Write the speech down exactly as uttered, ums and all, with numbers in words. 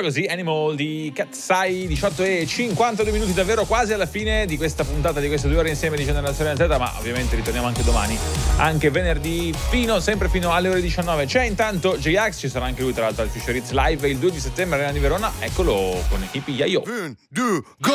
Proprio così, Animal di Katsai, diciotto e cinquantadue minuti, davvero quasi alla fine di questa puntata, di queste due ore insieme di Generazione Z, ma ovviamente ritorniamo anche domani, anche venerdì, fino, sempre fino alle ore diciannove. C'è intanto J-Ax, ci sarà anche lui tra l'altro al Fisher Hits Live il due di settembre, Arena di Verona, eccolo con Hippie Yayo. Un, due, go!